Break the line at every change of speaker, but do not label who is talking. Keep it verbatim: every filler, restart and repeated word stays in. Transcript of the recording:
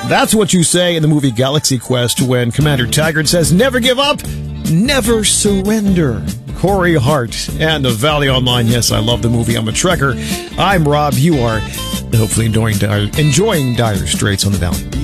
That's what you say in the movie Galaxy Quest when Commander Taggart says, never give up, never surrender. Corey Hart and the Valley Online. Yes, I love the movie. I'm a Trekker. I'm Rob. You are hopefully enjoying Dire, enjoying Dire Straits on the Valley.